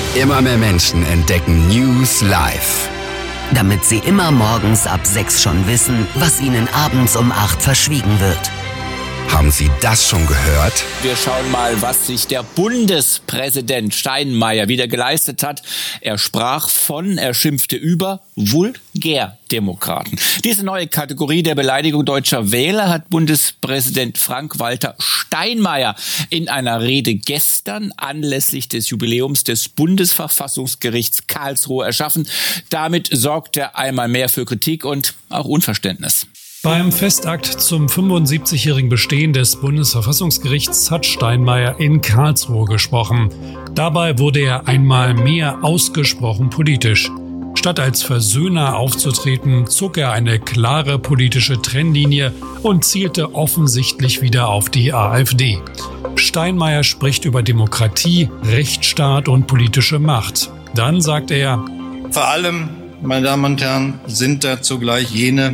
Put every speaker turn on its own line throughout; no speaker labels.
Immer mehr Menschen entdecken News live.
Damit sie immer morgens ab 6 schon wissen, was ihnen abends um 8 verschwiegen wird.
Haben Sie das schon gehört?
Wir schauen mal, was sich der Bundespräsident Steinmeier wieder geleistet hat. Er schimpfte über Vulgärdemokraten. Diese neue Kategorie der Beleidigung deutscher Wähler hat Bundespräsident Frank-Walter Steinmeier in einer Rede gestern anlässlich des Jubiläums des Bundesverfassungsgerichts Karlsruhe erschaffen. Damit sorgt er einmal mehr für Kritik und auch Unverständnis.
Beim Festakt zum 75-jährigen Bestehen des Bundesverfassungsgerichts hat Steinmeier in Karlsruhe gesprochen. Dabei wurde er einmal mehr ausgesprochen politisch. Statt als Versöhner aufzutreten, zog er eine klare politische Trennlinie und zielte offensichtlich wieder auf die AfD. Steinmeier spricht über Demokratie, Rechtsstaat und politische Macht. Dann sagt er:
Vor allem, meine Damen und Herren, sind da zugleich jene,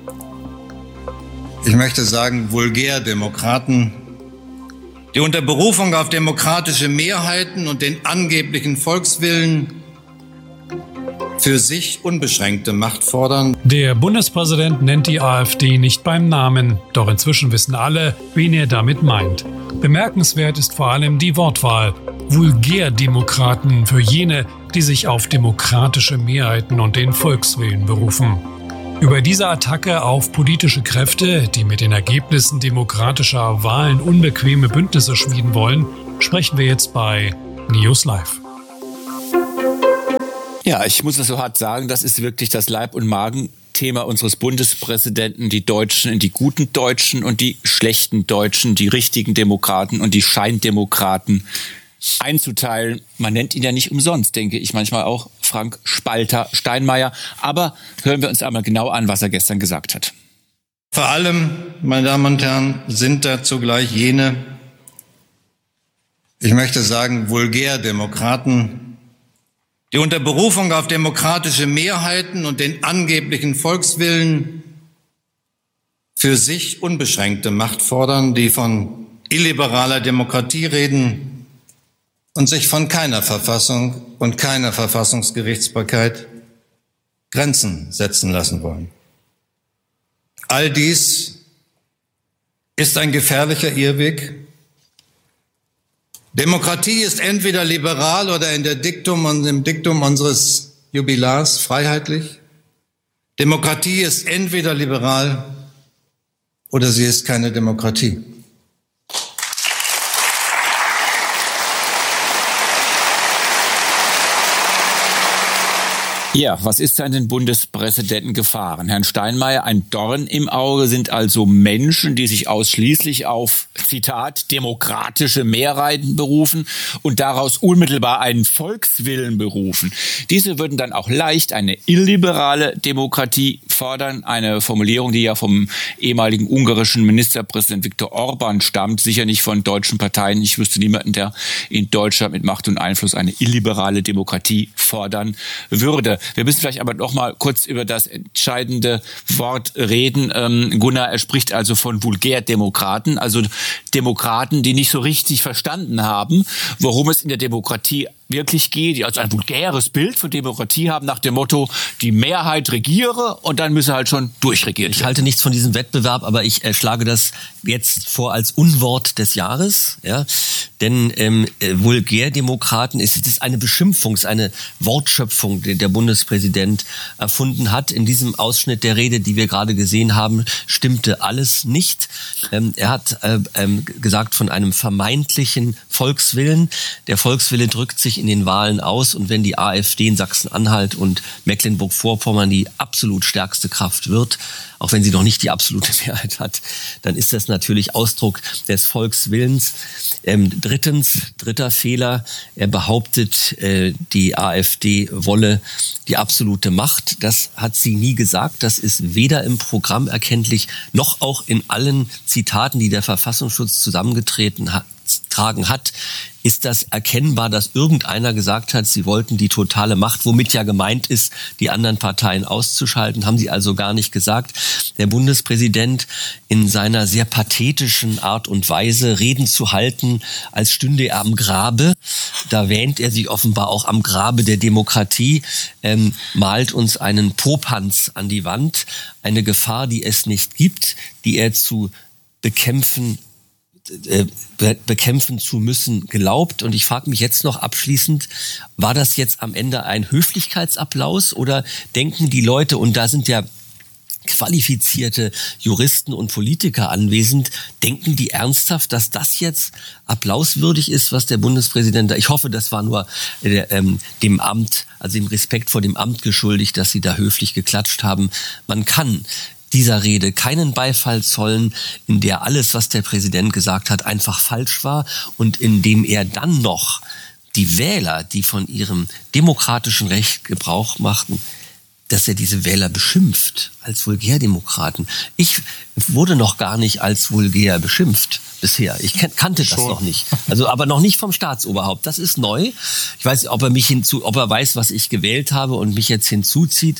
ich möchte sagen, Vulgärdemokraten, die unter Berufung auf demokratische Mehrheiten und den angeblichen Volkswillen für sich unbeschränkte Macht fordern.
Der Bundespräsident nennt die AfD nicht beim Namen, doch inzwischen wissen alle, wen er damit meint. Bemerkenswert ist vor allem die Wortwahl. Vulgärdemokraten für jene, die sich auf demokratische Mehrheiten und den Volkswillen berufen. Über diese Attacke auf politische Kräfte, die mit den Ergebnissen demokratischer Wahlen unbequeme Bündnisse schmieden wollen, sprechen wir jetzt bei News Live.
Ja, ich muss es so hart sagen, das ist wirklich das Leib- und Magenthema unseres Bundespräsidenten, die Deutschen, die guten Deutschen und die schlechten Deutschen, die richtigen Demokraten und die Scheindemokraten einzuteilen. Man nennt ihn ja nicht umsonst, denke ich manchmal auch Frank Spalter Steinmeier. Aber hören wir uns einmal genau an, was er gestern gesagt hat.
Vor allem, meine Damen und Herren, sind da zugleich jene, ich möchte sagen, Vulgärdemokraten, die unter Berufung auf demokratische Mehrheiten und den angeblichen Volkswillen für sich unbeschränkte Macht fordern, die von illiberaler Demokratie reden und sich von keiner Verfassung und keiner Verfassungsgerichtsbarkeit Grenzen setzen lassen wollen. All dies ist ein gefährlicher Irrweg. Demokratie ist entweder liberal oder im Diktum unseres Jubilars freiheitlich. Demokratie ist entweder liberal oder sie ist keine Demokratie.
Ja, was ist an den Bundespräsidenten gefahren? Herrn Steinmeier, ein Dorn im Auge sind also Menschen, die sich ausschließlich auf, Zitat, demokratische Mehrheiten berufen und daraus unmittelbar einen Volkswillen berufen. Diese würden dann auch leicht eine illiberale Demokratie fordern, eine Formulierung, die ja vom ehemaligen ungarischen Ministerpräsident Viktor Orban stammt, sicher nicht von deutschen Parteien. Ich wüsste niemanden, der in Deutschland mit Macht und Einfluss eine illiberale Demokratie fordern würde. Wir müssen vielleicht aber noch mal kurz über das entscheidende Wort reden. Gunnar, er spricht also von Vulgärdemokraten, also Demokraten, die nicht so richtig verstanden haben, worum es in der Demokratie wirklich geht, die also ein vulgäres Bild von Demokratie haben nach dem Motto, die Mehrheit regiere und dann müsse halt schon durchregiert werden.
Ich halte nichts von diesem Wettbewerb, aber ich schlage das jetzt vor als Unwort des Jahres, ja, denn Vulgärdemokraten ist eine Beschimpfung, ist eine Wortschöpfung, die der Bundespräsident erfunden hat. In diesem Ausschnitt der Rede, die wir gerade gesehen haben, stimmte alles nicht. Er hat gesagt von einem vermeintlichen Volkswillen. Der Volkswille drückt sich in den Wahlen aus und wenn die AfD in Sachsen-Anhalt und Mecklenburg-Vorpommern die absolut stärkste Kraft wird, auch wenn sie noch nicht die absolute Mehrheit hat, dann ist das natürlich Ausdruck des Volkswillens. Dritter Fehler, er behauptet, die AfD wolle die absolute Macht. Das hat sie nie gesagt. Das ist weder im Programm erkenntlich, noch auch in allen Zitaten, die der Verfassungsschutz zusammengetragen getragen hat, ist das erkennbar, dass irgendeiner gesagt hat, sie wollten die totale Macht, womit ja gemeint ist, die anderen Parteien auszuschalten, haben sie also gar nicht gesagt. Der Bundespräsident in seiner sehr pathetischen Art und Weise, Reden zu halten, als stünde er am Grabe, da wähnt er sich offenbar auch am Grabe der Demokratie, malt uns einen Popanz an die Wand, eine Gefahr, die es nicht gibt, die er zu bekämpfen zu müssen glaubt. Und ich frage mich jetzt noch abschließend, war das jetzt am Ende ein Höflichkeitsapplaus oder denken die Leute, und da sind ja qualifizierte Juristen und Politiker anwesend, denken die ernsthaft, dass das jetzt applauswürdig ist, was der Bundespräsident da, ich hoffe, das war nur dem Amt, also dem Respekt vor dem Amt geschuldigt, dass sie da höflich geklatscht haben. Man kann dieser Rede keinen Beifall zollen, in der alles, was der Präsident gesagt hat, einfach falsch war und in dem er dann noch die Wähler, die von ihrem demokratischen Recht Gebrauch machten, dass er diese Wähler beschimpft als Vulgärdemokraten. Ich wurde noch gar nicht als vulgär beschimpft bisher. Ich kannte das noch nicht. Also, aber noch nicht vom Staatsoberhaupt. Das ist neu. Ich weiß nicht, ob er weiß, was ich gewählt habe und mich jetzt hinzuzieht.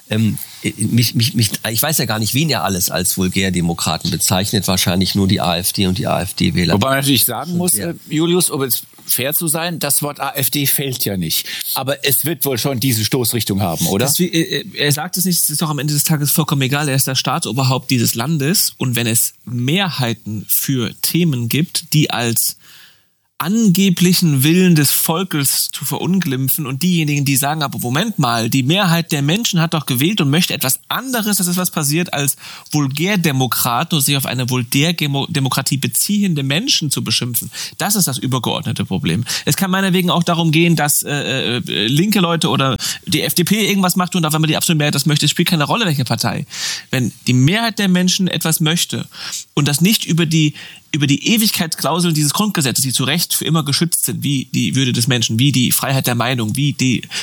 Ich weiß ja gar nicht, wen er alles als Vulgärdemokraten bezeichnet. Wahrscheinlich nur die AfD und die AfD-Wähler.
Wobei man natürlich sagen muss, Julius, um jetzt fair zu sein, das Wort AfD fällt ja nicht. Aber es wird wohl schon diese Stoßrichtung haben, oder?
Er sagt es nicht, es ist doch am Ende des Tages vollkommen egal. Er ist das Staatsoberhaupt dieses Landes. Und wenn es Mehrheiten für Themen gibt, die als angeblichen Willen des Volkes zu verunglimpfen und diejenigen, die sagen, aber Moment mal, die Mehrheit der Menschen hat doch gewählt und möchte etwas anderes, dass es was passiert, als Vulgärdemokraten und sich auf eine Vulgärdemokratie beziehende Menschen zu beschimpfen. Das ist das übergeordnete Problem. Es kann meinetwegen auch darum gehen, dass linke Leute oder die FDP irgendwas macht und auf einmal die absolute Mehrheit das möchte. Es spielt keine Rolle, welche Partei. Wenn die Mehrheit der Menschen etwas möchte und das nicht über die Ewigkeitsklauseln dieses Grundgesetzes, die zu Recht für immer geschützt sind, wie die Würde des Menschen, wie die Freiheit der Meinung, wie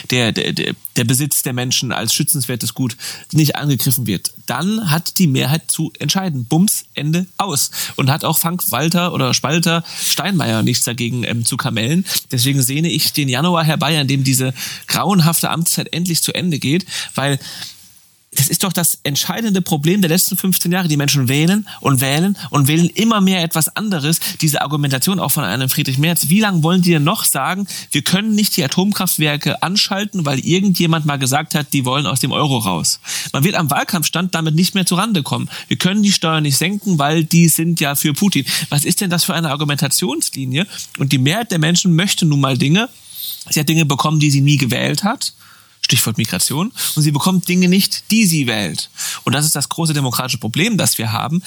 der Besitz der Menschen als schützenswertes Gut nicht angegriffen wird, dann hat die Mehrheit zu entscheiden. Bums, Ende, aus. Und hat auch Frank-Walter oder Spalter Steinmeier nichts dagegen zu kamellen. Deswegen sehne ich den Januar herbei, an dem diese grauenhafte Amtszeit endlich zu Ende geht, weil das ist doch das entscheidende Problem der letzten 15 Jahre. Die Menschen wählen und wählen und wählen immer mehr etwas anderes. Diese Argumentation auch von einem Friedrich Merz. Wie lange wollen die denn noch sagen, wir können nicht die Atomkraftwerke anschalten, weil irgendjemand mal gesagt hat, die wollen aus dem Euro raus. Man wird am Wahlkampfstand damit nicht mehr zurande kommen. Wir können die Steuern nicht senken, weil die sind ja für Putin. Was ist denn das für eine Argumentationslinie? Und die Mehrheit der Menschen möchte nun mal Dinge. Sie hat Dinge bekommen, die sie nie gewählt hat. Stichwort Migration. Und sie bekommt Dinge nicht, die sie wählt. Und das ist das große demokratische Problem, das wir haben.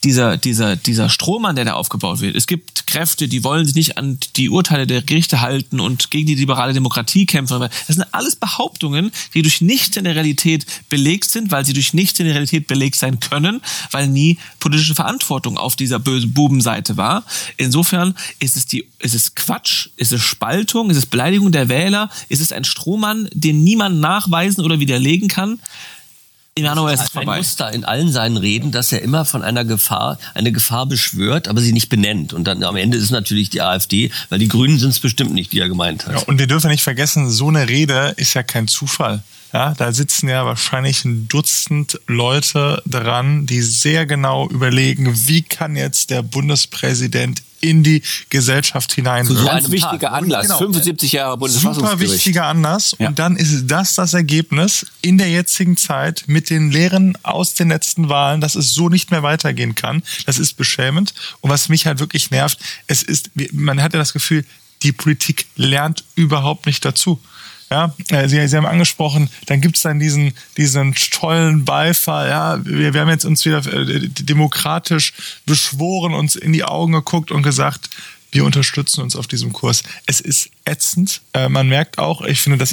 Dieser Strohmann, der da aufgebaut wird. Es gibt Kräfte, die wollen sich nicht an die Urteile der Gerichte halten und gegen die liberale Demokratie kämpfen. Das sind alles Behauptungen, die durch nichts in der Realität belegt sind, weil sie durch nichts in der Realität belegt sein können, weil nie politische Verantwortung auf dieser bösen Bubenseite war. Insofern ist es Quatsch, ist es Spaltung, ist es Beleidigung der Wähler, ist es ein Strohmann, den niemand nachweisen oder widerlegen kann. Im Januar ist es vorbei.
Ein Muster in allen seinen Reden, dass er immer von eine Gefahr beschwört, aber sie nicht benennt. Und dann am Ende ist es natürlich die AfD, weil die Grünen sind es bestimmt nicht, die er gemeint hat.
Ja, und wir dürfen nicht vergessen, so eine Rede ist ja kein Zufall. Ja, da sitzen ja wahrscheinlich ein Dutzend Leute dran, die sehr genau überlegen, wie kann jetzt der Bundespräsident in die Gesellschaft hineinwirken.
So ein wichtiger Anlass, genau. 75 Jahre Bundesverfassungsgericht. Super
wichtiger Anlass. Ja. Und dann ist das Ergebnis in der jetzigen Zeit mit den Lehren aus den letzten Wahlen, dass es so nicht mehr weitergehen kann. Das ist beschämend. Und was mich halt wirklich nervt, man hat ja das Gefühl, die Politik lernt überhaupt nicht dazu. Ja, Sie haben angesprochen, dann gibt's dann diesen tollen Beifall. Ja, wir haben jetzt uns wieder demokratisch beschworen, uns in die Augen geguckt und gesagt, wir unterstützen uns auf diesem Kurs. Es ist ätzend. Man merkt auch, ich finde, das ist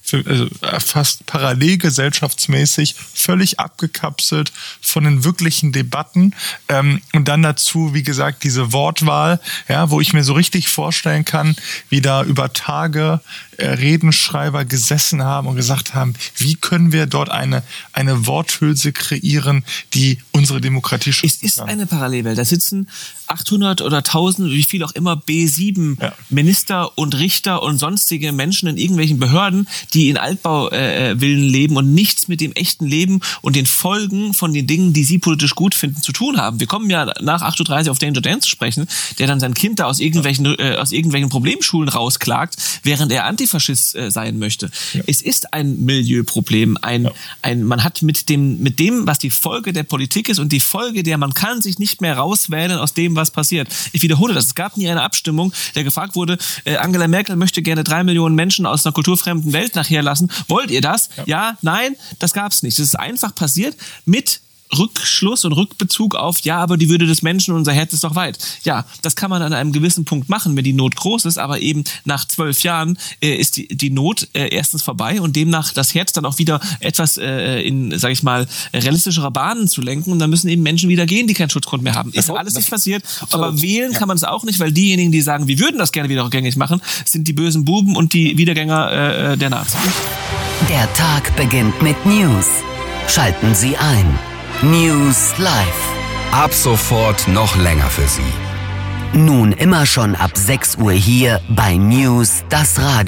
fast parallel gesellschaftsmäßig, völlig abgekapselt von den wirklichen Debatten. Und dann dazu, wie gesagt, diese Wortwahl, ja, wo ich mir so richtig vorstellen kann, wie da über Tage Redenschreiber gesessen haben und gesagt haben, wie können wir dort eine Worthülse kreieren, die unsere Demokratie schützen kann.
Es ist eine Parallelwelt. Da sitzen 800 oder 1000, wie viel auch immer, B7 Minister und Richter und sonstige Menschen in irgendwelchen Behörden, die in Altbauvillen leben und nichts mit dem echten Leben und den Folgen von den Dingen, die sie politisch gut finden, zu tun haben. Wir kommen ja nach 8.30 Uhr auf Danger Dan zu sprechen, der dann sein Kind da aus irgendwelchen Problemschulen rausklagt, während er Antifaschist sein möchte. Ja. Es ist ein Milieuproblem. Man hat mit dem, was die Folge der Politik ist und die Folge man kann sich nicht mehr rauswählen aus dem, was passiert. Ich wiederhole das. Es gab nie eine Abstimmung, der gefragt wurde, Angela Merkel möchte gerne 3 Millionen Menschen aus einer kulturfremden Welt nachher lassen. Wollt ihr das? Ja, nein, das gab's nicht. Das ist einfach passiert mit Rückschluss und Rückbezug auf, ja, aber die Würde des Menschen, unser Herz ist doch weit. Ja, das kann man an einem gewissen Punkt machen, wenn die Not groß ist, aber eben nach 12 Jahren ist die Not erstens vorbei und demnach das Herz dann auch wieder etwas in, sag ich mal, realistischere Bahnen zu lenken und dann müssen eben Menschen wieder gehen, die keinen Schutzgrund mehr haben. Ist alles nicht passiert, aber wählen kann man es auch nicht, weil diejenigen, die sagen, wir würden das gerne wieder rückgängig machen, sind die bösen Buben und die Wiedergänger der Nazis.
Der Tag beginnt mit News. Schalten Sie ein. News Live.
Ab sofort noch länger für Sie.
Nun immer schon ab 6 Uhr hier bei News, das Radio.